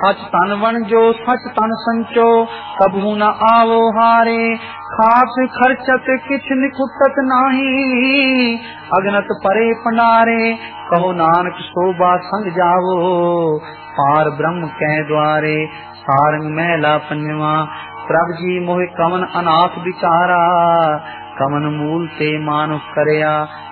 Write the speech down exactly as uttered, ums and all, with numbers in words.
अच तन वन जो सच तन संचो कबहू न आवो हारे खास खर्चत किछ निकुटत नाही अगनत परे पंडारे कहो नानक शोभा संग जावो पार ब्रह्म कै द्वारे सारंग महला पंजवा प्रभ जी मोहि कवन अनाथ बिचारा कवन मूल ते मानुष करया